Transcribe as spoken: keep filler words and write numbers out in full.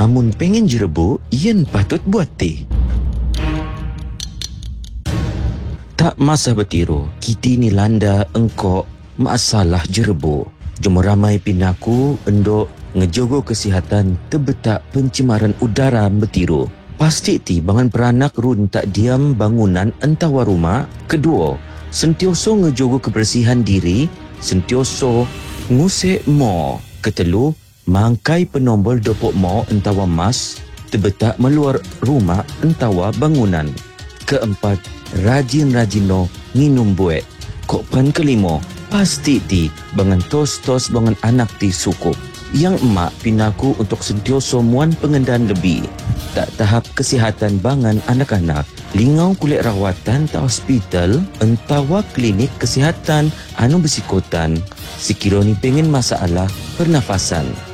Amun pengen jerebuk, yen patut buat teh. Tak masa bertiru, kiti ni landa engkau masalah jerebuk. Jom ramai pinaku endok ngejogo kesihatan tebetak pencemaran udara bertiru. Pasti ti bangan peranak run tak diam bangunan entawa rumah. Kedua, sentioso ngejogo kebersihan diri, sentioso ngusik mo. Ketelu, mangkai penombol dopok mo entawa mas tebetak meluar rumah entawa bangunan. Keempat, rajin-rajino nginum buet. Kokpan kelima, pasti ti bangan tos-tos bangan anak ti sukup. Yang emak pinaku untuk sentioso muan pengendaan lebih. Tak tahap kesihatan bangan anak-anak, lingau kulit rawatan ta hospital entawa klinik kesihatan anu bersikotan sekiranya pengen masalah pernafasan.